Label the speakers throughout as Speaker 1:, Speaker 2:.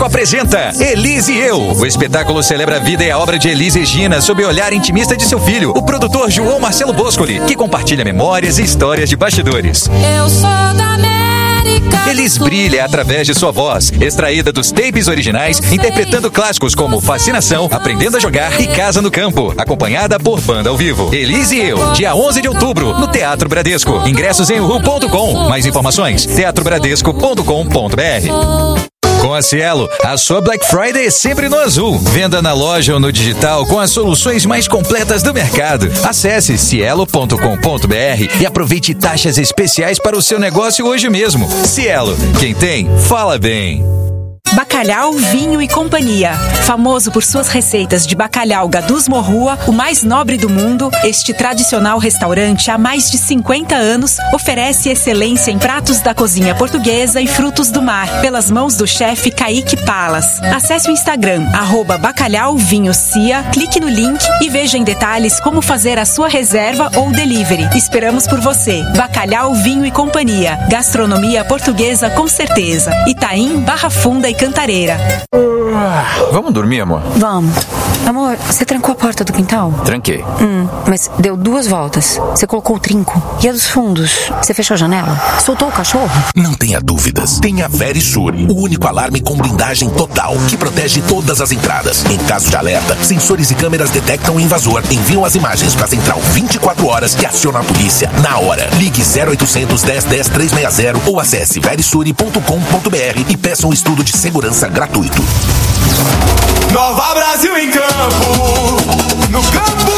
Speaker 1: Bradesco apresenta Elise e Eu. O espetáculo celebra a vida e a obra de Elis Regina sob o olhar intimista de seu filho, o produtor João Marcelo Boscoli, que compartilha memórias e histórias de bastidores.
Speaker 2: Eu sou da América.
Speaker 1: Elis brilha através de sua voz, extraída dos tapes originais, interpretando clássicos como Fascinação, Aprendendo a Jogar e Casa no Campo, acompanhada por banda ao vivo. Elise e Eu, dia 11 de outubro, no Teatro Bradesco. Ingressos em uhu.com. Mais informações, teatrobradesco.com.br. Com a Cielo, a sua Black Friday é sempre no azul. Venda na loja ou no digital com as soluções mais completas do mercado. Acesse cielo.com.br e aproveite taxas especiais para o seu negócio hoje mesmo. Cielo, quem tem, fala bem.
Speaker 3: Bacalhau, Vinho e Companhia. Famoso por suas receitas de bacalhau Gadus Morrua, o mais nobre do mundo, este tradicional restaurante há mais de 50 anos oferece excelência em pratos da cozinha portuguesa e frutos do mar, pelas mãos do chefe Kaique Palas. Acesse o Instagram, @bacalhauvinhocia, clique no link e veja em detalhes como fazer a sua reserva ou delivery. Esperamos por você. Bacalhau, Vinho e Companhia. Gastronomia portuguesa com certeza. Itaim, Barra Funda e Cantareira.
Speaker 4: Vamos dormir, amor?
Speaker 5: Vamos. Amor, você trancou a porta do quintal?
Speaker 4: Tranquei.
Speaker 5: Mas deu 2 voltas. Você colocou o trinco. E a dos fundos? Você fechou a janela? Soltou o cachorro?
Speaker 6: Não tenha dúvidas. Tenha Verisure, o único alarme com blindagem total, que protege todas as entradas. Em caso de alerta, sensores e câmeras detectam o invasor, enviam as imagens para a central 24 horas e aciona a polícia na hora. Ligue 0800 10 10 360 ou acesse verisure.com.br e peça um estudo de segurança gratuito.
Speaker 7: Nova Brasil em campo, no campo,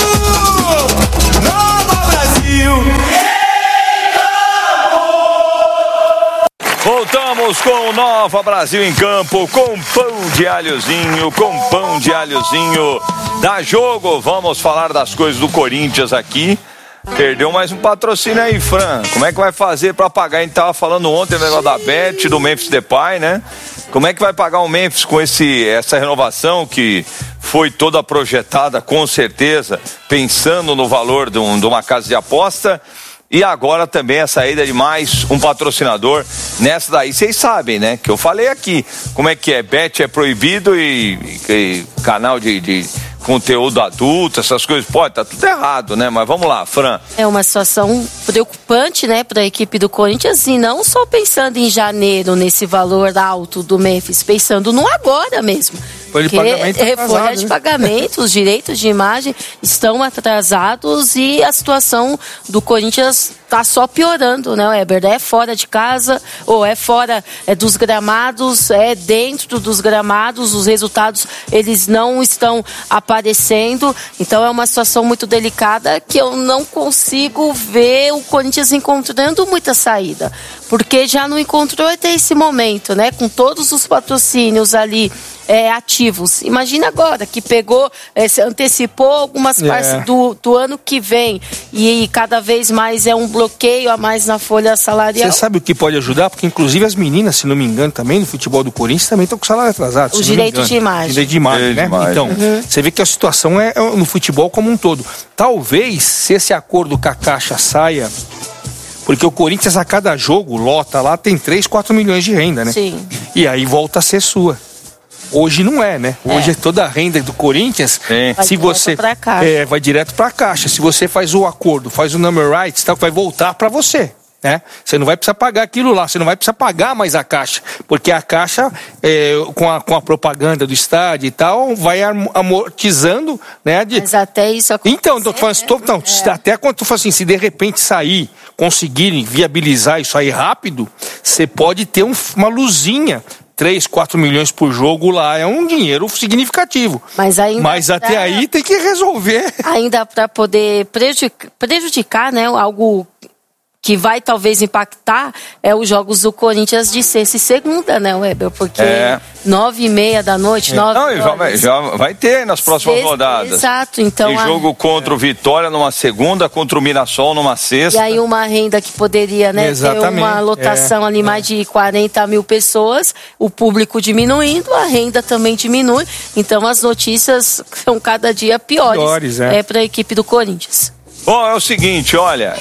Speaker 7: Nova Brasil em campo.
Speaker 8: Voltamos com o Nova Brasil em campo, com pão de alhozinho, Dá jogo, vamos falar das coisas do Corinthians aqui. Perdeu mais um patrocínio aí, Fran. Como é que vai fazer pra pagar? A gente tava falando ontem do negócio da Bet, do Memphis Depay, né? Como é que vai pagar o Memphis com essa renovação que foi toda projetada, com certeza, pensando no valor de uma casa de aposta? E agora também a saída de mais um patrocinador nessa daí. Vocês sabem, né? Que eu falei aqui. Como é que é? Bet é proibido e canal de conteúdo adulto, essas coisas, pode, tá tudo errado, né? Mas vamos lá, Fran.
Speaker 9: É uma situação preocupante, né, para a equipe do Corinthians, e não só pensando em janeiro, nesse valor alto do Memphis, pensando no agora mesmo.
Speaker 10: Folha de pagamento atrasado,
Speaker 9: folha de pagamento, os direitos de imagem estão atrasados e a situação do Corinthians está só piorando, né, Weber? É fora de casa, ou é fora dos gramados, é dentro dos gramados, os resultados eles não estão aparecendo, então é uma situação muito delicada que eu não consigo ver o Corinthians encontrando muita saída, porque já não encontrou até esse momento, né, com todos os patrocínios ali ativos. Imagina agora que pegou, antecipou algumas partes do ano que vem e cada vez mais é um bloqueio a mais na folha salarial.
Speaker 10: Você sabe o que pode ajudar? Porque inclusive as meninas, se não me engano, também no futebol do Corinthians também estão com salário atrasado.
Speaker 9: Os direitos de imagem.
Speaker 10: Direito de imagem, né? Então, você vê que a situação é no futebol como um todo. Talvez, se esse acordo com a Caixa saia, porque o Corinthians a cada jogo lota lá, tem 3, 4 milhões de renda, né?
Speaker 9: Sim.
Speaker 10: E aí volta a ser sua. Hoje não é, né? Hoje é toda a renda do Corinthians. Se você vai direto para a Caixa. Se você faz o acordo, faz o number rights, vai voltar para você, né? Você não vai precisar pagar aquilo lá, você não vai precisar pagar mais a Caixa, porque a Caixa com a propaganda do estádio e tal vai amortizando, né?
Speaker 9: Mas até isso acontecer,
Speaker 10: então, até quando tu fala assim, se de repente sair, conseguirem viabilizar isso aí rápido, você pode ter uma luzinha. 3, 4 milhões por jogo lá é um dinheiro significativo. Mas até aí tem que resolver.
Speaker 9: Ainda para poder prejudicar, né, algo que vai talvez impactar os jogos do Corinthians de sexta e segunda, né, Weber? Porque 9h30 da noite, 9 horas.
Speaker 8: Já vai ter nas próximas rodadas.
Speaker 9: Exato, então.
Speaker 8: Tem jogo contra o Vitória numa segunda, contra o Mirassol numa sexta.
Speaker 9: E aí uma renda que poderia, né, ter uma lotação ali mais de 40 mil pessoas, o público diminuindo, a renda também diminui. Então as notícias são cada dia piores para a equipe do Corinthians.
Speaker 8: Bom, é o seguinte, olha,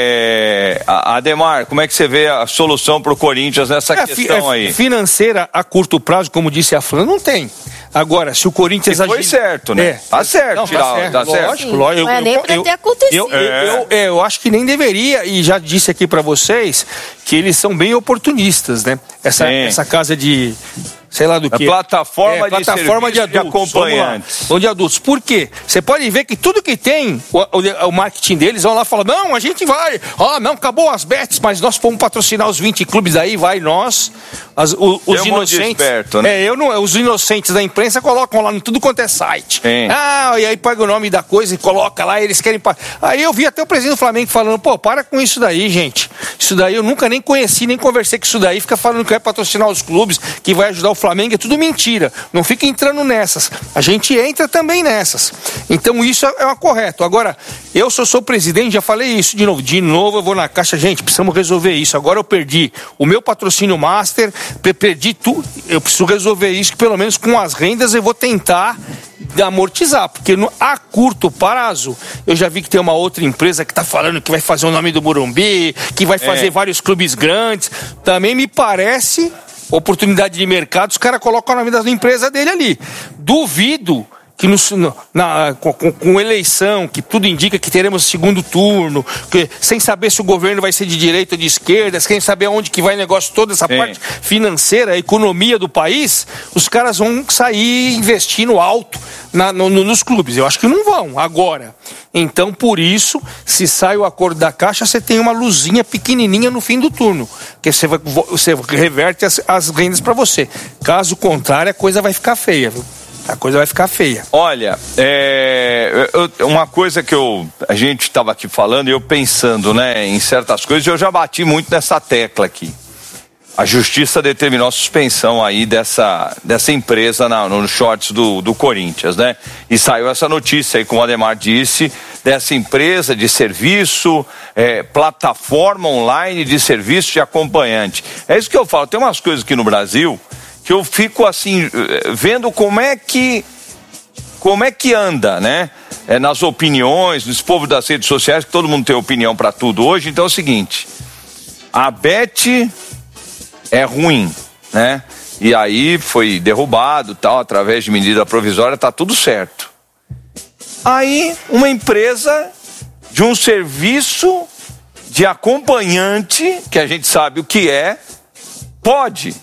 Speaker 8: Ademar, como é que você vê a solução para o Corinthians nessa questão aí?
Speaker 10: Financeira a curto prazo, como disse a Fran, não tem. Agora, se o Corinthians
Speaker 8: agir... Foi certo, né? Tá certo. Não,
Speaker 10: tá certo. Lógico.
Speaker 9: Não é nem pra ter acontecido.
Speaker 10: Eu acho que nem deveria, e já disse aqui para vocês que eles são bem oportunistas, né? Essa casa de... sei lá do que.
Speaker 8: Plataforma
Speaker 10: de adultos,
Speaker 8: de acompanhantes.
Speaker 10: Ou de adultos. Por quê? Você pode ver que tudo que tem, o marketing deles, vão lá e falam, não, a gente vai, não, acabou as bets, mas nós vamos patrocinar os 20 clubes aí, vai nós, os inocentes.
Speaker 8: Esperto, né?
Speaker 10: Os inocentes da imprensa colocam lá em tudo quanto é site. E aí pega o nome da coisa e coloca lá, eles querem... Aí eu vi até o presidente do Flamengo falando, para com isso daí, gente. Isso daí eu nunca nem conheci, nem conversei com isso daí, fica falando que vai patrocinar os clubes, que vai ajudar o Flamengo, é tudo mentira. Não fica entrando nessas. A gente entra também nessas. Então isso é o correto. Agora, eu sou presidente, já falei isso de novo. De novo eu vou na Caixa, gente, precisamos resolver isso. Agora eu perdi o meu patrocínio master, perdi tudo. Eu preciso resolver isso, que pelo menos com as rendas eu vou tentar amortizar, porque a curto prazo eu já vi que tem uma outra empresa que está falando que vai fazer o nome do Morumbi, que vai fazer vários clubes grandes. Também me parece oportunidade de mercado, os caras colocam o nome da empresa dele ali. Duvido que com eleição, que tudo indica que teremos segundo turno, sem saber se o governo vai ser de direita ou de esquerda, sem saber onde que vai o negócio, toda essa parte financeira, a economia do país, os caras vão sair investindo alto nos clubes. Eu acho que não vão agora. Então, por isso, se sai o acordo da Caixa, você tem uma luzinha pequenininha no fim do turno, que você reverte as rendas para você. Caso contrário, a coisa vai ficar feia, viu? A coisa vai ficar feia.
Speaker 8: Olha, uma coisa que a gente estava aqui falando e eu pensando, né, em certas coisas, eu já bati muito nessa tecla aqui. A Justiça determinou a suspensão aí dessa empresa nos shorts do Corinthians, né? E saiu essa notícia aí, como o Ademar disse, dessa empresa de serviço, plataforma online de serviço de acompanhante. É isso que eu falo. Tem umas coisas aqui no Brasil que eu fico assim, vendo como é que anda, né? Nas opiniões, nos povos das redes sociais, que todo mundo tem opinião para tudo hoje. Então é o seguinte, a Bet é ruim, né? E aí foi derrubado, tal, através de medida provisória, tá tudo certo. Aí uma empresa de um serviço de acompanhante, que a gente sabe o que pode.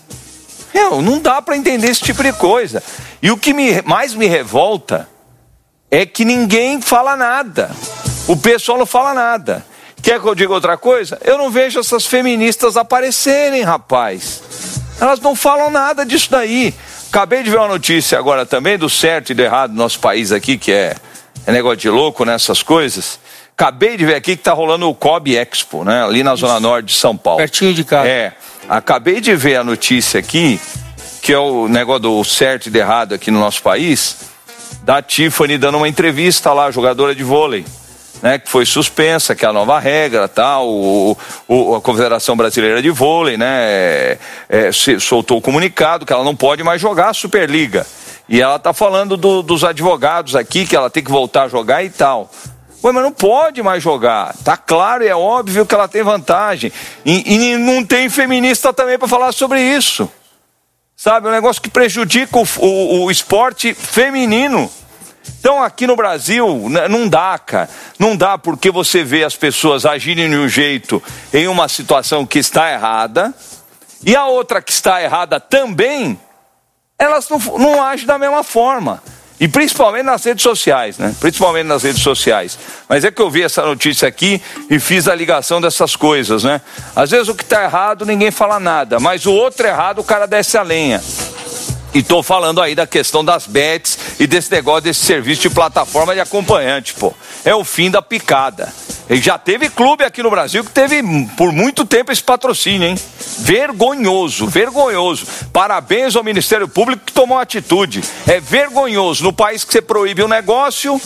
Speaker 8: Não dá para entender esse tipo de coisa. E o que mais me revolta é que ninguém fala nada. O pessoal não fala nada. Quer que eu diga outra coisa? Eu não vejo essas feministas aparecerem, rapaz. Elas não falam nada disso daí. Acabei de ver uma notícia agora também do certo e do errado do nosso país aqui, que é negócio de louco nessas coisas. Acabei de ver aqui que tá rolando o Cobb Expo, né? Ali na Zona Norte de São Paulo.
Speaker 10: Pertinho de casa.
Speaker 8: Acabei de ver a notícia aqui, que é o negócio do certo e do errado aqui no nosso país, da Tiffany dando uma entrevista lá, jogadora de vôlei, né? Que foi suspensa, que é a nova regra, tal. A Confederação Brasileira de Vôlei, né? Soltou o comunicado que ela não pode mais jogar a Superliga. E ela tá falando dos advogados aqui, que ela tem que voltar a jogar e tal. Mas não pode mais jogar. Tá claro e é óbvio que ela tem vantagem. E não tem feminista também para falar sobre isso. Sabe, é um negócio que prejudica o esporte feminino. Então aqui no Brasil não dá, cara. Não dá porque você vê as pessoas agirem de um jeito em uma situação que está errada. E a outra que está errada também, elas não agem da mesma forma. E principalmente nas redes sociais, né? Principalmente nas redes sociais. Mas é que eu vi essa notícia aqui e fiz a ligação dessas coisas, né? Às vezes o que está errado ninguém fala nada, mas o outro errado o cara desce a lenha. E tô falando aí da questão das bets e desse negócio desse serviço de plataforma de acompanhante, pô. É o fim da picada. E já teve clube aqui no Brasil que teve por muito tempo esse patrocínio, hein? Vergonhoso, vergonhoso. Parabéns ao Ministério Público que tomou atitude. É vergonhoso. No país que você proíbe um negócio,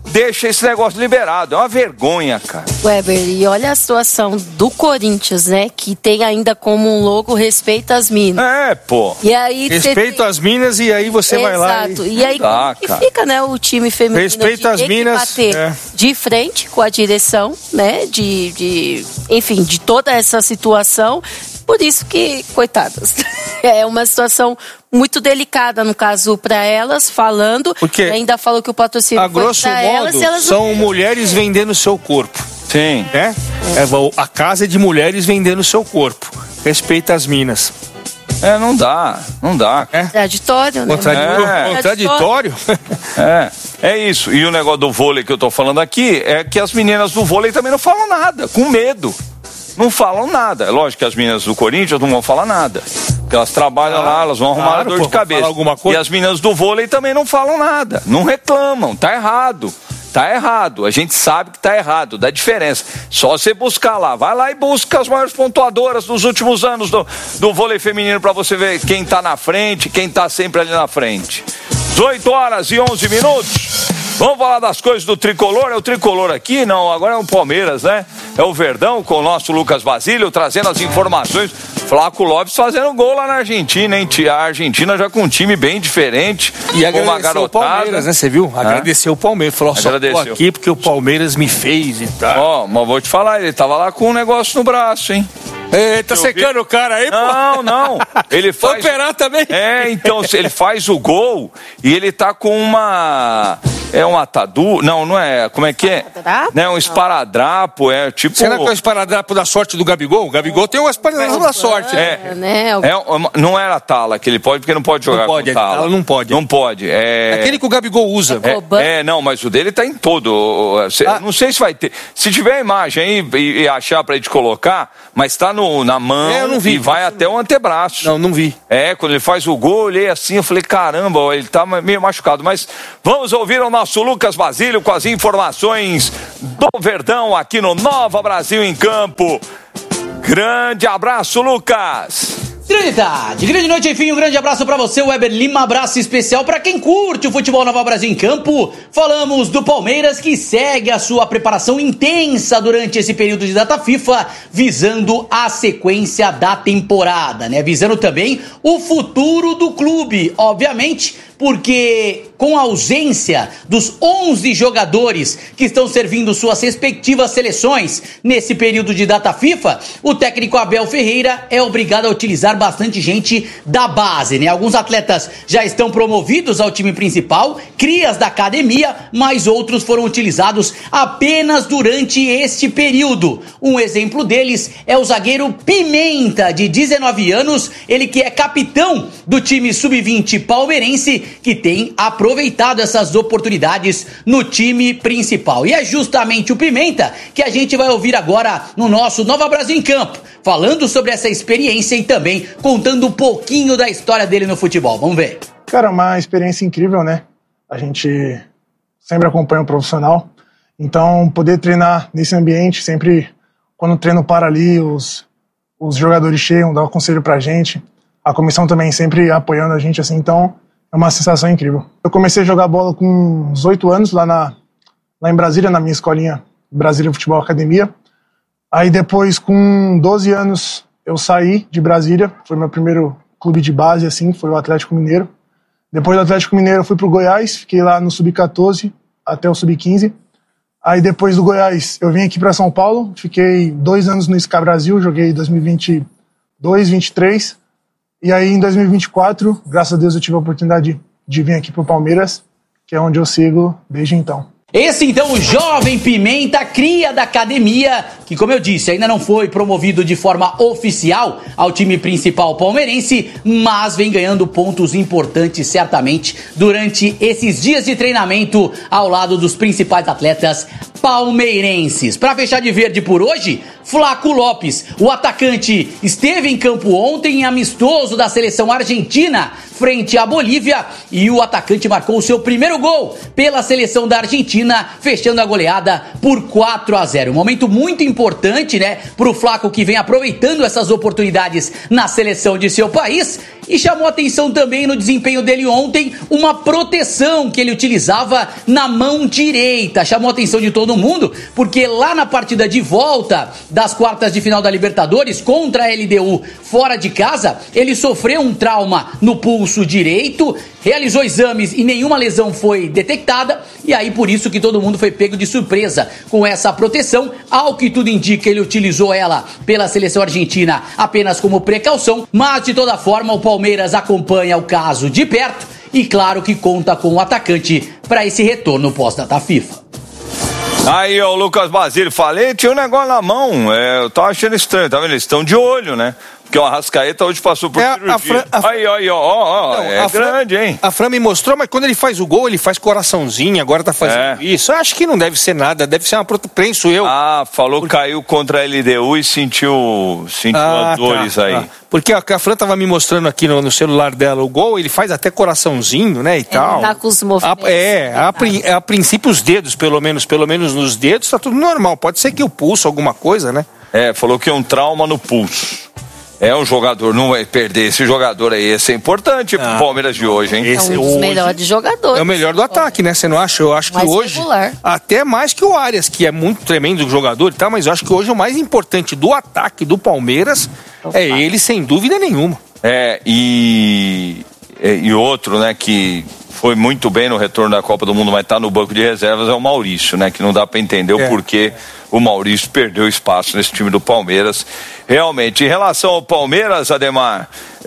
Speaker 8: deixa esse negócio liberado. É uma vergonha, cara.
Speaker 9: Weber, e olha a situação do Corinthians, né? Que tem ainda como um logo respeito às minas.
Speaker 8: Pô.
Speaker 9: E aí
Speaker 10: respeito às minas e aí você vai lá.
Speaker 9: Exato. E aí como que fica, né? O time feminino
Speaker 10: respeito às minas,
Speaker 9: bater de frente com a direção, né? Enfim, de toda essa situação. Por isso que, coitadas, é uma situação muito delicada, no caso, para elas, falando.
Speaker 10: Porque
Speaker 9: ainda falou que o patrocínio
Speaker 10: a grosso
Speaker 9: foi pra
Speaker 10: modo,
Speaker 9: elas
Speaker 10: são mulheres vendendo seu corpo.
Speaker 8: Sim.
Speaker 10: Né? A casa é de mulheres vendendo seu corpo. Respeita as minas.
Speaker 8: Não dá.
Speaker 9: Contraditório, né?
Speaker 10: Contraditório?
Speaker 8: É isso. E o negócio do vôlei que eu tô falando aqui é que as meninas do vôlei também não falam nada, com medo. Não falam nada. É lógico que as meninas do Corinthians não vão falar nada. Porque elas trabalham lá, elas vão arrumar a dor de cabeça. E as meninas do vôlei também não falam nada. Não reclamam. Tá errado. A gente sabe que tá errado, dá diferença. Só você buscar lá, vai lá e busca as maiores pontuadoras dos últimos anos do vôlei feminino pra você ver quem tá na frente, quem tá sempre ali na frente. 18h11. Vamos falar das coisas do Tricolor. É o Tricolor aqui? Não, agora é o Palmeiras, né? É o Verdão com o nosso Lucas Basílio trazendo as informações. Flaco Lopes fazendo gol lá na Argentina, hein? A Argentina já com um time bem diferente.
Speaker 10: E agradeceu o Palmeiras, né? Você viu? Agradeceu o Palmeiras. Falou, só tô aqui porque o Palmeiras me fez e tal.
Speaker 8: Mas vou te falar, ele tava lá com um negócio no braço, hein?
Speaker 10: Tá secando o cara aí, pô?
Speaker 8: Não. Ele faz...
Speaker 10: operar também?
Speaker 8: Então, ele faz o gol e ele tá com uma... É um atadu? Não é. Como é que é? Não é um esparadrapo, é tipo...
Speaker 10: Será que é o esparadrapo da sorte do Gabigol? O Gabigol tem um esparadrapo da sorte.
Speaker 8: Não era a tala que ele pode, porque não pode jogar com tala.
Speaker 10: Não pode.
Speaker 8: Não pode.
Speaker 10: Aquele que o Gabigol usa.
Speaker 8: Não, mas o dele tá em todo. Não sei se vai ter. Se tiver a imagem aí e achar pra gente colocar, mas tá na mão e vai até o antebraço.
Speaker 10: Não vi.
Speaker 8: Quando ele faz o gol, eu olhei assim, eu falei, caramba, ele tá meio machucado. Mas vamos ouvir o nosso Lucas Basílio com as informações do Verdão aqui no Nova Brasil em Campo. Grande abraço, Lucas!
Speaker 11: Grande tarde, grande noite, enfim, um grande abraço pra você, Weber Lima, abraço especial pra quem curte o futebol Nova Brasil em Campo. Falamos do Palmeiras que segue a sua preparação intensa durante esse período de data FIFA, visando a sequência da temporada, né? Visando também o futuro do clube, obviamente, porque com a ausência dos 11 jogadores que estão servindo suas respectivas seleções nesse período de data FIFA, o técnico Abel Ferreira é obrigado a utilizar bastante gente da base, né? Alguns atletas já estão promovidos ao time principal, crias da academia, mas outros foram utilizados apenas durante este período. Um exemplo deles é o zagueiro Pimenta, de 19 anos, ele que é capitão do time sub-20 palmeirense, que tem aproveitado essas oportunidades no time principal. E é justamente o Pimenta que a gente vai ouvir agora no nosso Nova Brasil em Campo, falando sobre essa experiência e também contando um pouquinho da história dele no futebol. Vamos ver.
Speaker 12: Cara, uma experiência incrível, né? A gente sempre acompanha um profissional, então poder treinar nesse ambiente, sempre quando o treino para ali, os jogadores chegam, dão um conselho pra gente, a comissão também sempre apoiando a gente, assim, então é uma sensação incrível. Eu comecei a jogar bola com uns 8 anos lá em Brasília, na minha escolinha Brasília Futebol Academia. Aí depois, com 12 anos, eu saí de Brasília, foi meu primeiro clube de base, assim, foi o Atlético Mineiro. Depois do Atlético Mineiro eu fui pro Goiás, fiquei lá no Sub-14 até o Sub-15. Aí depois do Goiás eu vim aqui para São Paulo, fiquei 2 anos no SCA Brasil, joguei 2022, 2023. E aí em 2024, graças a Deus, eu tive a oportunidade de vir aqui pro Palmeiras, que é onde eu sigo desde então.
Speaker 11: Esse então, o jovem Pimenta, cria da academia, que como eu disse, ainda não foi promovido de forma oficial ao time principal palmeirense, mas vem ganhando pontos importantes certamente durante esses dias de treinamento ao lado dos principais atletas palmeirenses. Para fechar de verde por hoje, Flaco Lopes, o atacante, esteve em campo ontem, amistoso da seleção argentina frente à Bolívia, e o atacante marcou o seu primeiro gol pela seleção da Argentina, fechando a goleada por 4-0. Um momento muito importante, né, pro Flaco, que vem aproveitando essas oportunidades na seleção de seu país, E chamou atenção também no desempenho dele ontem uma proteção que ele utilizava na mão direita. Chamou atenção de todo mundo, porque lá na partida de volta das quartas de final da Libertadores contra a LDU fora de casa, ele sofreu um trauma no pulso direito, realizou exames e nenhuma lesão foi detectada, e aí por isso que todo mundo foi pego de surpresa com essa proteção. Ao que tudo indica, ele utilizou ela pela seleção argentina apenas como precaução, mas de toda forma o Palmeiras acompanha o caso de perto e claro que conta com o atacante para esse retorno pós-data FIFA.
Speaker 8: Aí, ó, o Lucas Basílio, falei, tinha um negócio na mão, eu tava achando estranho, tá vendo? Eles estão de olho, né? Porque o Arrascaeta hoje passou por cirurgia. Aí, ó, grande, hein?
Speaker 10: A Fran me mostrou, mas quando ele faz o gol, ele faz coraçãozinho, agora tá fazendo isso. Eu acho que não deve ser nada, deve ser uma penso eu.
Speaker 8: Falou que caiu contra a LDU e sentiu as dores aí.
Speaker 10: Porque a Fran tava me mostrando aqui no celular dela o gol, ele faz até coraçãozinho, né, e tal.
Speaker 9: Tá com os movimentos.
Speaker 10: A princípio os dedos, pelo menos nos dedos, tá tudo normal. Pode ser que o pulso, alguma coisa, né?
Speaker 8: Falou que é um trauma no pulso. Um jogador, não vai perder esse jogador aí, esse é importante pro Palmeiras de hoje, hein?
Speaker 9: Esse é um dos melhores jogadores.
Speaker 10: É o melhor do ataque, né? Você não acha? Eu acho que hoje,
Speaker 9: regular.
Speaker 10: Até mais que o Arias, que é muito tremendo jogador e tal, mas eu acho que hoje o mais importante do ataque do Palmeiras é ele, sem dúvida nenhuma.
Speaker 8: E outro, né, que foi muito bem no retorno da Copa do Mundo, mas tá no banco de reservas, é o Maurício, né? Que não dá pra entender o porquê o Maurício perdeu espaço nesse time do Palmeiras. Realmente, em relação ao Palmeiras, Ademar,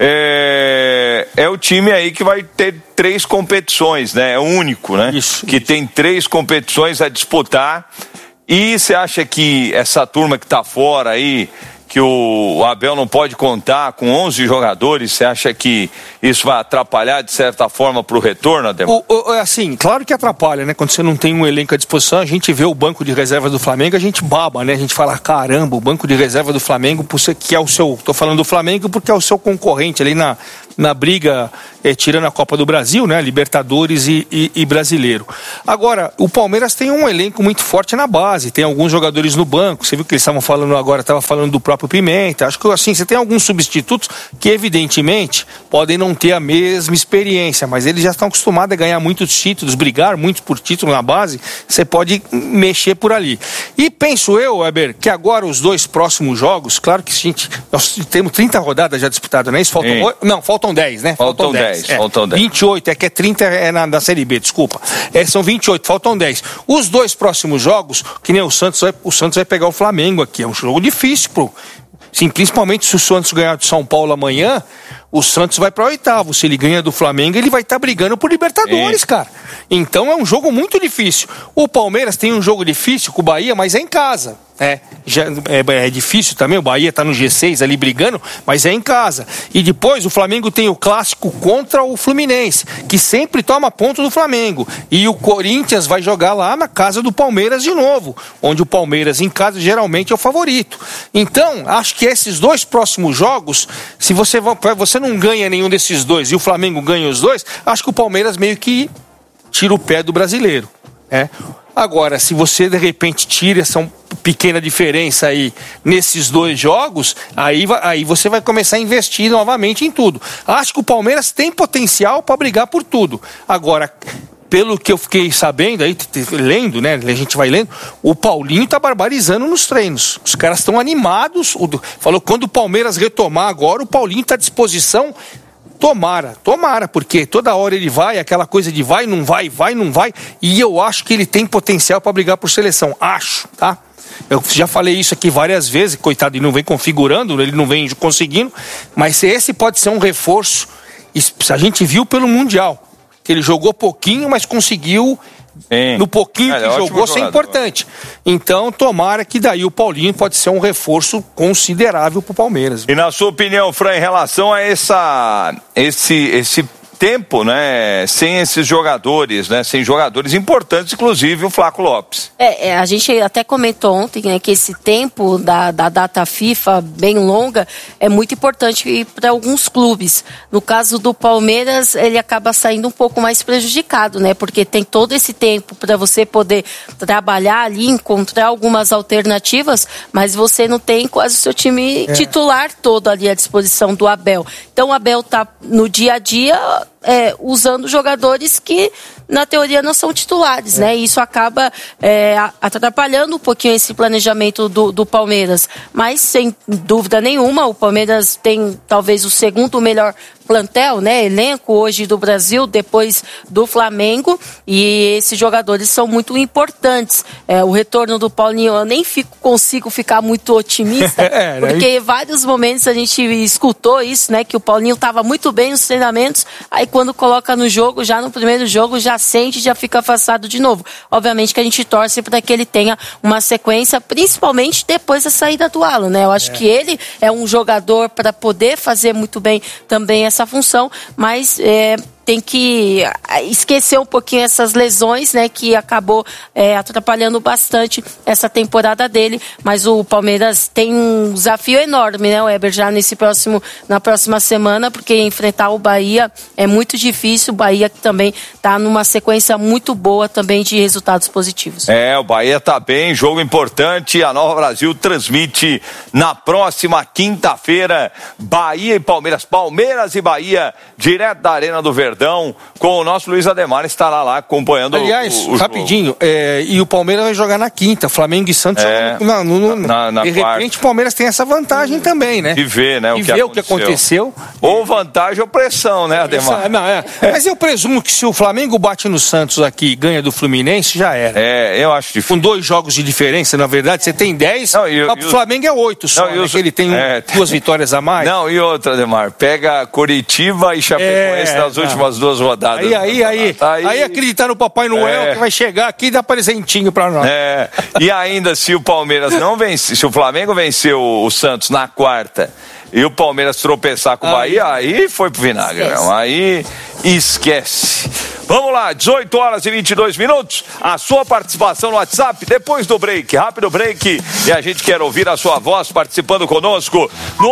Speaker 8: é o time aí que vai ter 3 competições, né? É o único, né? Que tem 3 competições a disputar. E você acha que essa turma que tá fora aí, que o Abel não pode contar com 11 jogadores, você acha que isso vai atrapalhar de certa forma para o retorno, Ademar?
Speaker 10: Assim, claro que atrapalha, né? Quando você não tem um elenco à disposição, a gente vê o banco de reservas do Flamengo, a gente baba, né? A gente fala, caramba, o banco de reserva do Flamengo, que é o seu, tô falando do Flamengo porque é o seu concorrente ali na briga, tirando a Copa do Brasil, né? Libertadores e Brasileiro. Agora, o Palmeiras tem um elenco muito forte na base, tem alguns jogadores no banco, você viu que eles estavam falando agora, estava falando do próprio Pimenta, acho que assim, você tem alguns substitutos que evidentemente podem não ter a mesma experiência, mas eles já estão acostumados a ganhar muitos títulos, brigar muito por título na base, você pode mexer por ali. E penso eu, Weber, que agora os 2 próximos jogos, claro que nós temos 30 rodadas já disputadas, não é isso? Faltam 10, né?
Speaker 8: Faltam 10.
Speaker 10: 28, que é 30 na Série B, desculpa. São 28, faltam 10. Os 2 próximos jogos, que nem o Santos vai pegar o Flamengo aqui, é um jogo difícil, sim, principalmente se o Santos ganhar de São Paulo amanhã, o Santos vai para 8º. Se ele ganha do Flamengo, ele vai estar brigando por Libertadores, cara. Então é um jogo muito difícil. O Palmeiras tem um jogo difícil com o Bahia, mas é em casa. É difícil também, o Bahia está no G6 ali brigando, mas é em casa. E depois o Flamengo tem o clássico contra o Fluminense, que sempre toma ponto do Flamengo. E o Corinthians vai jogar lá na casa do Palmeiras de novo, onde o Palmeiras em casa geralmente é o favorito. Então, acho que esses 2 próximos jogos, se você não ganha nenhum desses 2 e o Flamengo ganha os 2, acho que o Palmeiras meio que tira o pé do brasileiro. Agora, se você de repente tira essa pequena diferença aí nesses 2 jogos, aí você vai começar a investir novamente em tudo. Acho que o Palmeiras tem potencial para brigar por tudo. Agora, pelo que eu fiquei sabendo, aí lendo, né? A gente vai lendo, o Paulinho tá barbarizando nos treinos. Os caras estão animados. Falou que quando o Palmeiras retomar agora, o Paulinho tá à disposição. Tomara, porque toda hora ele vai, aquela coisa de vai, não vai, e eu acho que ele tem potencial para brigar por seleção, acho, tá? Eu já falei isso aqui várias vezes, coitado, ele não vem configurando, ele não vem conseguindo, mas esse pode ser um reforço, a gente viu pelo Mundial, que ele jogou pouquinho, mas conseguiu... No pouquinho que jogou, ser importante. Então, tomara que daí o Paulinho pode ser um reforço considerável pro Palmeiras.
Speaker 8: E na sua opinião, Fran, em relação a esse tempo, né, sem esses jogadores, né, sem jogadores importantes, inclusive o Flaco Lopes.
Speaker 9: A gente até comentou ontem, né, que esse tempo da data FIFA bem longa é muito importante para alguns clubes. No caso do Palmeiras, ele acaba saindo um pouco mais prejudicado, né, porque tem todo esse tempo para você poder trabalhar ali, encontrar algumas alternativas, mas você não tem quase o seu time titular todo ali à disposição do Abel. Então o Abel está no dia a dia usando jogadores que na teoria não são titulares, né? E isso acaba atrapalhando um pouquinho esse planejamento do Palmeiras. Mas, sem dúvida nenhuma, o Palmeiras tem talvez o segundo melhor plantel, né? Elenco hoje do Brasil, depois do Flamengo, e esses jogadores são muito importantes. O retorno do Paulinho, eu nem consigo ficar muito otimista, porque em vários momentos a gente escutou isso, né? Que o Paulinho estava muito bem nos treinamentos, aí quando coloca no jogo, já no primeiro jogo, já sente, já fica afastado de novo. Obviamente que a gente torce para que ele tenha uma sequência, principalmente depois da saída do Alan, né? Eu acho que ele é um jogador para poder fazer muito bem também essa função, mas tem que esquecer um pouquinho essas lesões, né, que acabou atrapalhando bastante essa temporada dele, mas o Palmeiras tem um desafio enorme, né, Weber, já na próxima semana, porque enfrentar o Bahia é muito difícil, o Bahia que também está numa sequência muito boa também de resultados positivos.
Speaker 8: O Bahia tá bem, jogo importante, a Nova Brasil transmite na próxima quinta-feira, Bahia e Palmeiras e Bahia, direto da Arena do Verdão, com o nosso Luiz Ademar, estará lá acompanhando.
Speaker 10: Aliás,
Speaker 8: o
Speaker 10: rapidinho,
Speaker 8: jogo.
Speaker 10: E o Palmeiras vai jogar na quinta, Flamengo e Santos
Speaker 8: na
Speaker 10: de repente o Palmeiras tem essa vantagem também, né?
Speaker 8: De ver, né,
Speaker 10: o que aconteceu.
Speaker 8: Ou vantagem ou pressão, né, Ademar?
Speaker 10: Mas eu presumo que se o Flamengo bate no Santos aqui e ganha do Fluminense, já era.
Speaker 8: Eu acho difícil.
Speaker 10: Com 2 jogos de diferença, na verdade, você tem 10, o Flamengo é 8 só, né, que ele tem 2 vitórias a mais.
Speaker 8: Não, e outra, Ademar, pega Coritiba e Chapecoense nas últimas 2 rodadas.
Speaker 10: Aí acreditar no Papai Noel que vai chegar aqui e dar presentinho pra nós.
Speaker 8: E ainda, se o Palmeiras não vencer, se o Flamengo venceu o Santos na quarta e o Palmeiras tropeçar com o Bahia, aí foi pro vinagre, não. Aí esquece. Vamos lá, 18 horas e 22 minutos. A sua participação no WhatsApp depois do break. Rápido break. E a gente quer ouvir a sua voz participando conosco no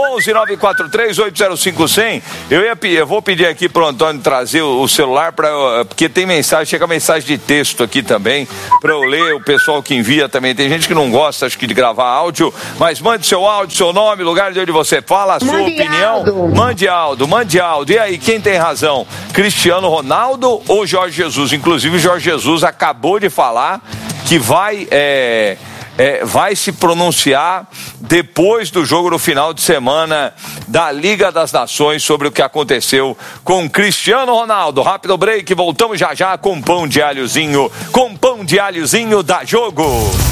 Speaker 8: 11-943-805-100. Eu vou pedir aqui pro Antônio trazer o celular, porque tem mensagem, chega mensagem de texto aqui também, para eu ler, o pessoal que envia também. Tem gente que não gosta, acho que, de gravar áudio, mas mande seu áudio, seu nome, lugar de onde você fala, a sua opinião. Mande áudio. E aí, quem tem razão? Cristiano Ronaldo ou Jorge Jesus? Inclusive, Jorge Jesus acabou de falar que vai se pronunciar depois do jogo no final de semana da Liga das Nações sobre o que aconteceu com Cristiano Ronaldo. Rápido break, voltamos já com pão de alhozinho da Jogo.